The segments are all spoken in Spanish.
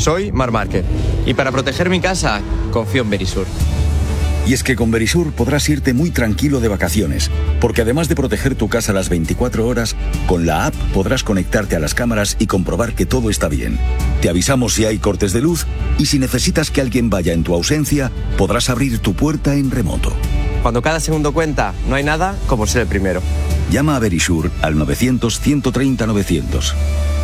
soy Marc Márquez. Y para proteger mi casa, confío en Verisur. Y es que con Verisur podrás irte muy tranquilo de vacaciones, porque además de proteger tu casa las 24 horas, con la app podrás conectarte a las cámaras y comprobar que todo está bien. Te avisamos si hay cortes de luz y si necesitas que alguien vaya en tu ausencia, podrás abrir tu puerta en remoto. Cuando cada segundo cuenta, no hay nada como ser el primero. Llama a Verisur al 900-130-900.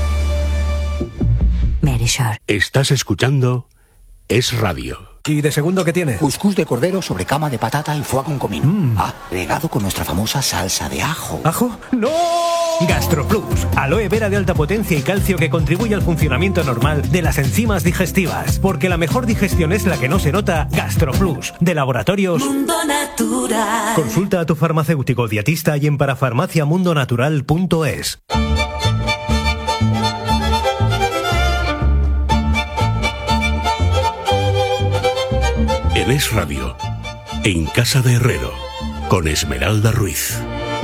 Verisur. Estás escuchando Es Radio. ¿Y de segundo qué tiene? Cuscús de cordero sobre cama de patata y foie con comino. Regado con nuestra famosa salsa de ajo. ¿Ajo? ¡No! GastroPlus, aloe vera de alta potencia y calcio que contribuye al funcionamiento normal de las enzimas digestivas. Porque la mejor digestión es la que no se nota. GastroPlus, de Laboratorios Mundo Natural. Consulta a tu farmacéutico dietista y en parafarmaciamundonatural.es. En Es Radio, en Casa de Herrero, con Esmeralda Ruiz.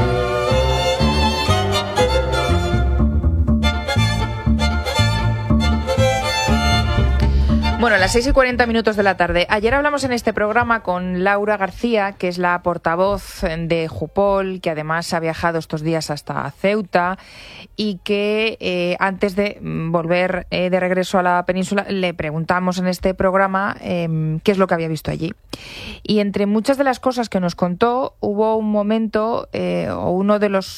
Bueno, a las 6:40 de la tarde. Ayer hablamos en este programa con Laura García, que es la portavoz de Jupol, que además ha viajado estos días hasta Ceuta y que antes de volver de regreso a la península le preguntamos en este programa qué es lo que había visto allí. Y entre muchas de las cosas que nos contó, hubo un momento o uno de los...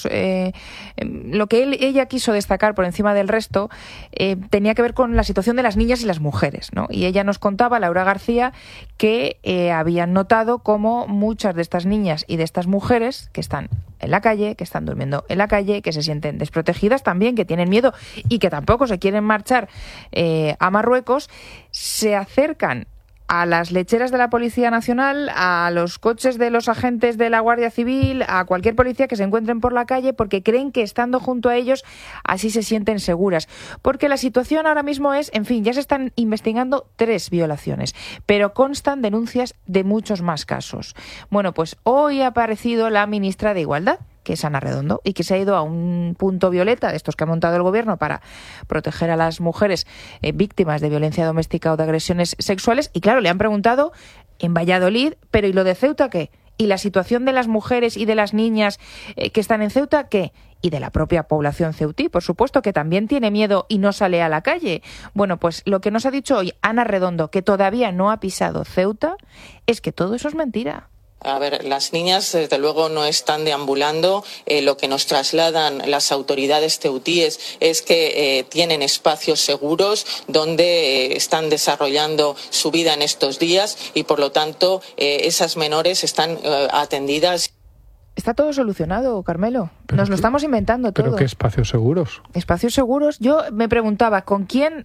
lo que ella quiso destacar por encima del resto tenía que ver con la situación de las niñas y las mujeres, ¿no? Y ella nos contaba, Laura García, que habían notado cómo muchas de estas niñas y de estas mujeres que están en la calle, que están durmiendo en la calle, que se sienten desprotegidas también, que tienen miedo y que tampoco se quieren marchar a Marruecos, se acercan a las lecheras de la Policía Nacional, a los coches de los agentes de la Guardia Civil, a cualquier policía que se encuentren por la calle, porque creen que estando junto a ellos así se sienten seguras. Porque la situación ahora mismo es, en fin, ya se están investigando 3 violaciones, pero constan denuncias de muchos más casos. Bueno, pues hoy ha aparecido la ministra de Igualdad, que es Ana Redondo, y que se ha ido a un punto violeta de estos que ha montado el gobierno para proteger a las mujeres víctimas de violencia doméstica o de agresiones sexuales. Y claro, le han preguntado en Valladolid, pero ¿y lo de Ceuta qué? ¿Y la situación de las mujeres y de las niñas que están en Ceuta qué? Y de la propia población ceutí, por supuesto, que también tiene miedo y no sale a la calle. Bueno, pues lo que nos ha dicho hoy Ana Redondo, que todavía no ha pisado Ceuta, es que todo eso es mentira. A ver, las niñas desde luego no están deambulando. Lo que nos trasladan las autoridades ceutíes es que tienen espacios seguros donde están desarrollando su vida en estos días y por lo tanto esas menores están atendidas. Está todo solucionado, Carmelo. Nos lo estamos inventando todo. ¿Pero qué espacios seguros? Espacios seguros. Yo me preguntaba, ¿con quién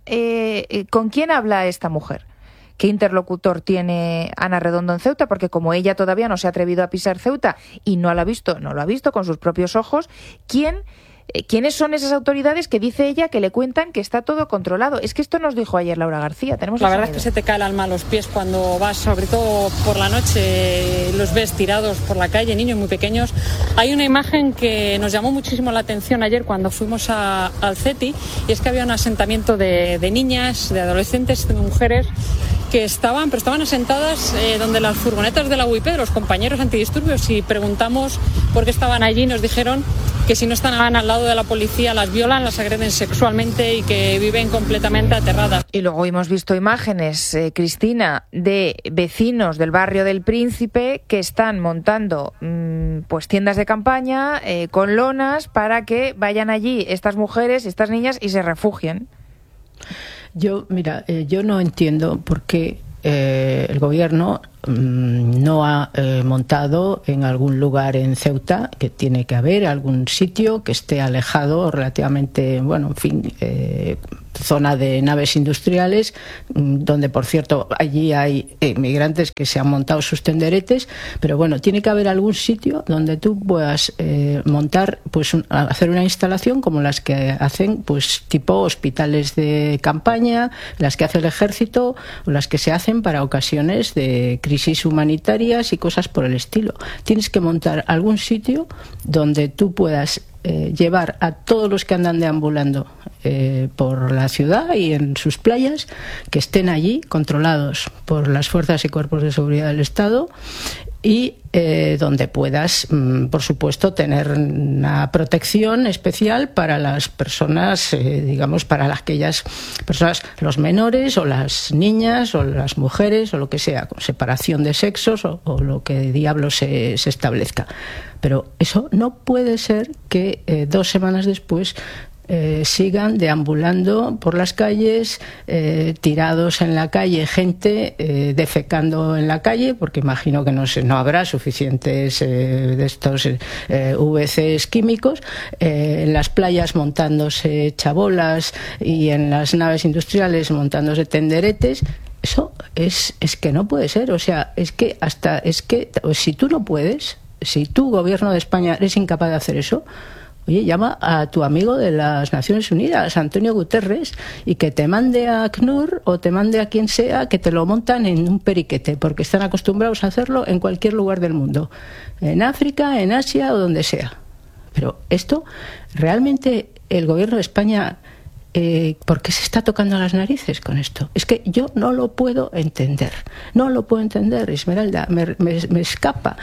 habla esta mujer? ¿Qué interlocutor tiene Ana Redondo en Ceuta? Porque como ella todavía no se ha atrevido a pisar Ceuta y no lo ha visto con sus propios ojos, ¿quiénes son esas autoridades que dice ella que le cuentan que está todo controlado? Es que esto nos dijo ayer Laura García. La verdad es que se te cae el alma a los pies cuando vas, sobre todo por la noche, los ves tirados por la calle, niños muy pequeños. Hay una imagen que nos llamó muchísimo la atención ayer cuando fuimos al CETI, y es que había un asentamiento de niñas, de adolescentes, de mujeres que estaban asentadas donde las furgonetas de la UIP, de los compañeros antidisturbios, y preguntamos por qué estaban allí. Nos dijeron que si no están al lado de la policía las violan, las agreden sexualmente y que viven completamente aterradas. Y luego hemos visto imágenes, Cristina, de vecinos del barrio del Príncipe que están montando pues tiendas de campaña con lonas para que vayan allí estas mujeres, estas niñas y se refugien. Yo no entiendo por qué el gobierno no ha montado en algún lugar en Ceuta, que tiene que haber algún sitio que esté alejado relativamente, zona de naves industriales, donde por cierto allí hay inmigrantes que se han montado sus tenderetes, pero bueno, tiene que haber algún sitio donde tú puedas montar, hacer una instalación como las que hacen, tipo hospitales de campaña, las que hace el ejército o las que se hacen para ocasiones de crisis humanitarias y cosas por el estilo. Tienes que montar algún sitio donde tú puedas llevar a todos los que andan deambulando por la ciudad y en sus playas, que estén allí controlados por las fuerzas y cuerpos de seguridad del Estado, y donde puedas, por supuesto, tener una protección especial para las personas, digamos, para aquellas personas, los menores o las niñas o las mujeres o lo que sea, con separación de sexos o lo que diablos se establezca. Pero eso no puede ser que 2 semanas después sigan deambulando por las calles, tirados en la calle, gente defecando en la calle, porque imagino que no habrá suficientes de estos VCs químicos, en las playas montándose chabolas y en las naves industriales montándose tenderetes. Eso es que no puede ser. O sea, es que si tú no puedes, si tú, gobierno de España, eres incapaz de hacer eso, oye, llama a tu amigo de las Naciones Unidas, Antonio Guterres, y que te mande a ACNUR o te mande a quien sea, que te lo montan en un periquete, porque están acostumbrados a hacerlo en cualquier lugar del mundo, en África, en Asia o donde sea. Pero esto, realmente, el gobierno de España, ¿por qué se está tocando las narices con esto? Es que yo no lo puedo entender. No lo puedo entender, Esmeralda. Me escapa.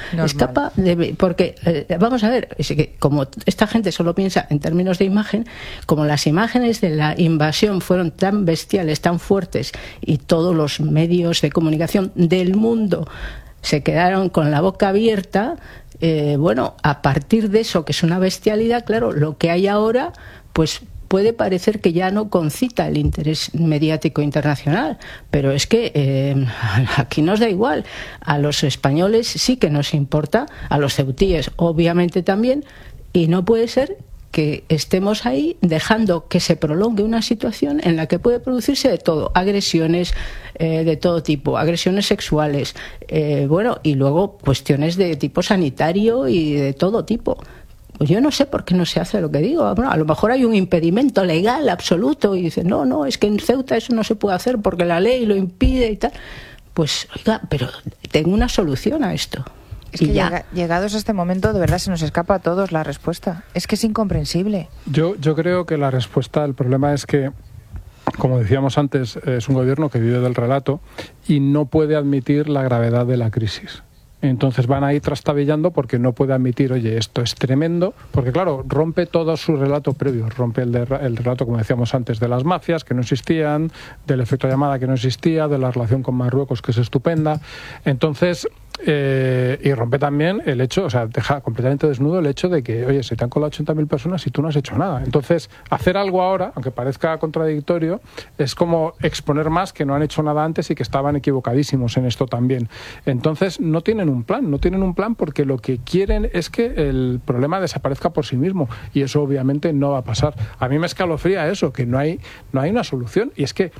Porque, vamos a ver, es que como esta gente solo piensa en términos de imagen, como las imágenes de la invasión fueron tan bestiales, tan fuertes, y todos los medios de comunicación del mundo se quedaron con la boca abierta, bueno, a partir de eso, que es una bestialidad, claro, lo que hay ahora, pues puede parecer que ya no concita el interés mediático internacional, pero es que aquí nos da igual. A los españoles sí que nos importa, a los ceutíes obviamente también, y no puede ser que estemos ahí dejando que se prolongue una situación en la que puede producirse de todo, agresiones de todo tipo, agresiones sexuales, bueno, y luego cuestiones de tipo sanitario y de todo tipo. Pues yo no sé por qué no se hace lo que digo. Bueno, a lo mejor hay un impedimento legal absoluto y dicen, no, es que en Ceuta eso no se puede hacer porque la ley lo impide y tal. Pues, oiga, pero tengo una solución a esto. Es que llegados a este momento, de verdad se nos escapa a todos la respuesta. Es que es incomprensible. Yo creo que la respuesta, el problema es que, como decíamos antes, es un gobierno que vive del relato y no puede admitir la gravedad de la crisis. Entonces van a ir trastabillando porque no puede admitir, oye, esto es tremendo, porque claro, rompe todo su relato previo, rompe el relato, como decíamos antes, de las mafias que no existían, del efecto llamada que no existía, de la relación con Marruecos que es estupenda. Entonces, y rompe también el hecho, o sea, deja completamente desnudo el hecho de que, oye, se te han colado 80.000 personas y tú no has hecho nada. Entonces, hacer algo ahora, aunque parezca contradictorio, es como exponer más que no han hecho nada antes y que estaban equivocadísimos en esto también. Entonces, no tienen un plan porque lo que quieren es que el problema desaparezca por sí mismo, y eso obviamente no va a pasar. A mí me escalofría eso, que no hay una solución, y es que,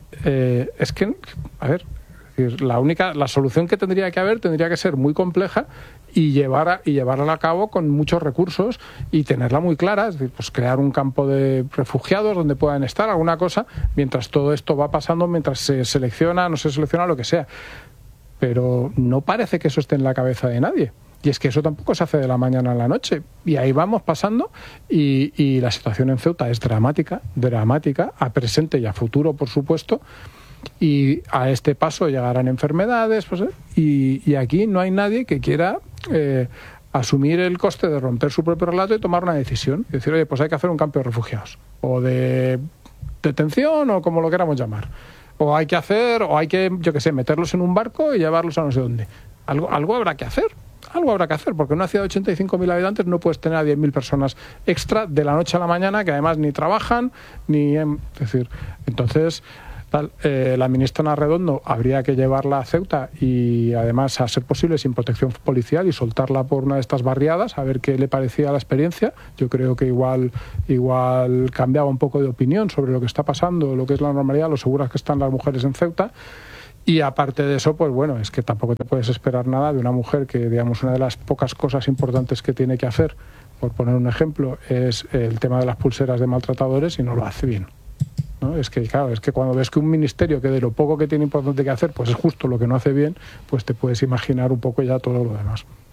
a ver, la solución que tendría que ser muy compleja y llevarla a cabo con muchos recursos y tenerla muy clara, es decir, pues crear un campo de refugiados donde puedan estar, alguna cosa, mientras todo esto va pasando, mientras se selecciona, no se selecciona, lo que sea. Pero no parece que eso esté en la cabeza de nadie. Y es que eso tampoco se hace de la mañana a la noche. Y ahí vamos pasando y la situación en Ceuta es dramática, a presente y a futuro, por supuesto. Y a este paso llegarán enfermedades, pues, y aquí no hay nadie que quiera asumir el coste de romper su propio relato y tomar una decisión. Y decir, oye, pues hay que hacer un campo de refugiados, o de detención, o como lo queramos llamar. O hay que, yo qué sé, meterlos en un barco y llevarlos a no sé dónde. Algo habrá que hacer. Porque en una ciudad de 85.000 habitantes no puedes tener a 10.000 personas extra de la noche a la mañana, que además ni trabajan, es decir, entonces la ministra Ana Redondo habría que llevarla a Ceuta y además, a ser posible, sin protección policial, y soltarla por una de estas barriadas a ver qué le parecía la experiencia. Yo creo que igual cambiaba un poco de opinión sobre lo que está pasando, lo que es la normalidad, lo seguras que están las mujeres en Ceuta. Y aparte de eso, pues bueno, es que tampoco te puedes esperar nada de una mujer que, digamos, una de las pocas cosas importantes que tiene que hacer, por poner un ejemplo, es el tema de las pulseras de maltratadores, y no lo hace bien, ¿no? Es que, claro, cuando ves que un ministerio que de lo poco que tiene importante que hacer, pues es justo lo que no hace bien, pues te puedes imaginar un poco ya todo lo demás.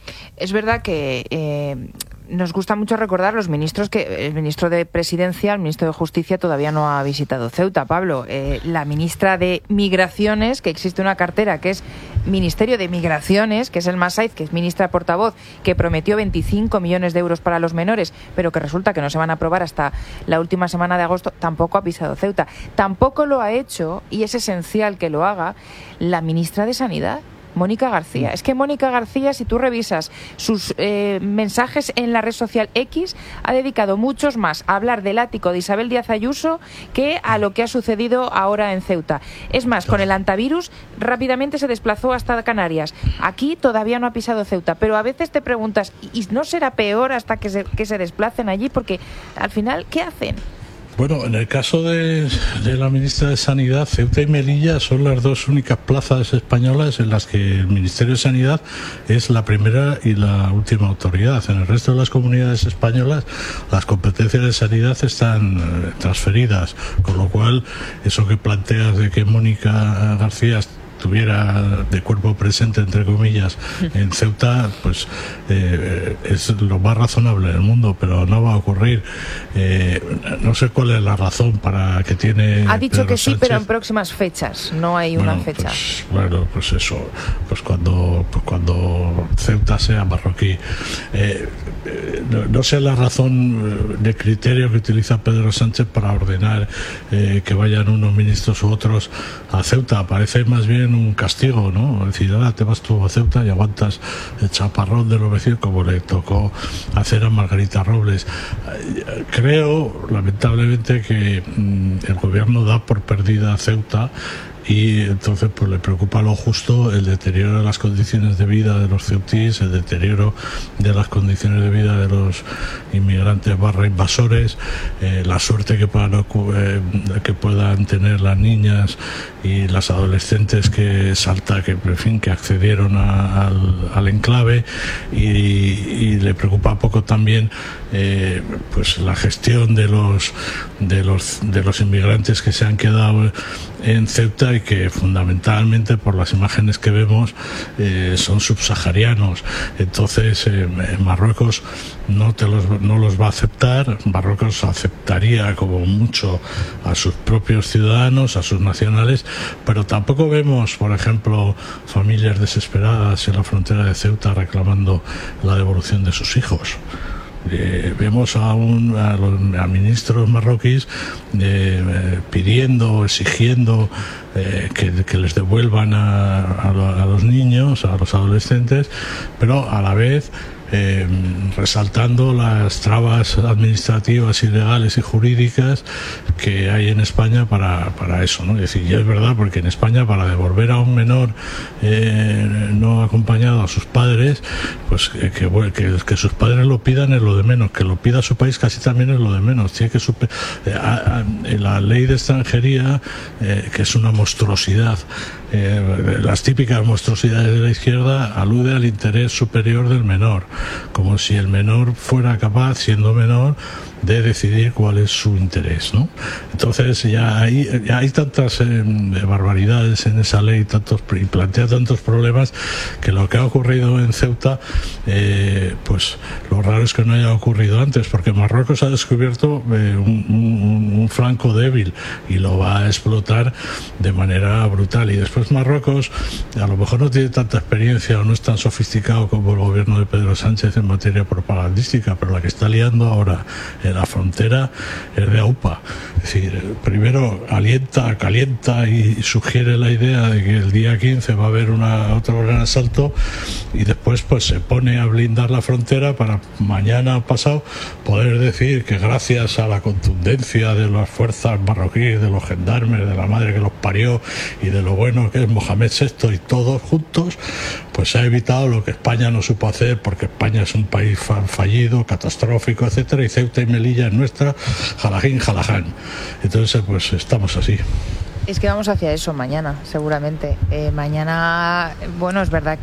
Es verdad que nos gusta mucho recordar los ministros que el ministro de Presidencia, el ministro de Justicia todavía no ha visitado Ceuta, Pablo. La ministra de Migraciones, que existe una cartera que es Ministerio de Migraciones, que es Elma Saiz, que es ministra portavoz, que prometió 25 millones de euros para los menores, pero que resulta que no se van a aprobar hasta la última semana de agosto, tampoco ha pisado Ceuta. Tampoco lo ha hecho, y es esencial que lo haga, la ministra de Sanidad, Mónica García. Es que Mónica García, si tú revisas sus mensajes en la red social X, ha dedicado muchos más a hablar del ático de Isabel Díaz Ayuso que a lo que ha sucedido ahora en Ceuta. Es más, con el antivirus rápidamente se desplazó hasta Canarias. Aquí todavía no ha pisado Ceuta, pero a veces te preguntas, ¿y no será peor hasta que se desplacen allí? Porque al final, ¿qué hacen? Bueno, en el caso de la ministra de Sanidad, Ceuta y Melilla son las dos únicas plazas españolas en las que el Ministerio de Sanidad es la primera y la última autoridad. En el resto de las comunidades españolas las competencias de sanidad están transferidas, con lo cual eso que planteas de que Mónica García estuviera de cuerpo presente, entre comillas, en Ceuta, pues es lo más razonable del mundo, pero no va a ocurrir. No sé cuál es la razón para que tiene. Ha dicho Pedro que sí, Sánchez, pero en próximas fechas, no hay una fecha. Pues eso, pues cuando Ceuta sea marroquí. No sé la razón de criterio que utiliza Pedro Sánchez para ordenar que vayan unos ministros u otros a Ceuta. Parece más bien un castigo, ¿no? Es decir, ahora te vas tú a Ceuta y aguantas el chaparrón de los vecinos, como le tocó hacer a Margarita Robles. Creo, lamentablemente, que el gobierno da por perdida a Ceuta, y entonces pues le preocupa lo justo el deterioro de las condiciones de vida de los ceutíes, el deterioro de las condiciones de vida de los inmigrantes / invasores, la suerte que puedan tener las niñas y las adolescentes que accedieron al enclave, y le preocupa poco también pues la gestión de los inmigrantes que se han quedado en Ceuta y que fundamentalmente, por las imágenes que vemos, son subsaharianos. Entonces Marruecos no los va a aceptar. Marruecos aceptaría como mucho a sus propios ciudadanos, a sus nacionales, pero tampoco vemos, por ejemplo, familias desesperadas en la frontera de Ceuta reclamando la devolución de sus hijos. Vemos a ministros marroquíes pidiendo, exigiendo que les devuelvan a los niños, a los adolescentes, pero a la vez resaltando las trabas administrativas y legales y jurídicas que hay en España para eso, ¿no? Es decir, ya es verdad, porque en España, para devolver a un menor no acompañado a sus padres, pues que sus padres lo pidan es lo de menos, que lo pida su país casi también es lo de menos. Tiene que la ley de extranjería, que es una monstruosidad, las típicas monstruosidades de la izquierda, alude al interés superior del menor, como si el menor fuera capaz, siendo menor, de decidir cuál es su interés, ¿no? Entonces ya hay tantas barbaridades en esa ley, y plantea tantos problemas, que lo que ha ocurrido en Ceuta, pues lo raro es que no haya ocurrido antes, porque Marruecos ha descubierto un flanco débil y lo va a explotar de manera brutal. Y después Marruecos a lo mejor no tiene tanta experiencia o no es tan sofisticado como el gobierno de Pedro Sánchez en materia propagandística, pero la que está liando ahora en la frontera es de AUPA. Es decir, primero calienta y sugiere la idea de que el día 15 va a haber otro gran asalto, y después pues se pone a blindar la frontera para mañana pasado poder decir que gracias a la contundencia de las fuerzas marroquíes, de los gendarmes, de la madre que los parió y de lo bueno que es Mohamed VI y todos juntos, pues se ha evitado lo que España no supo hacer, porque España es un país fallido, catastrófico, etcétera, y Ceuta y Melilla es nuestra, jalajín, jalaján. Entonces pues estamos así. Es que vamos hacia eso mañana, seguramente. Mañana, bueno, es verdad que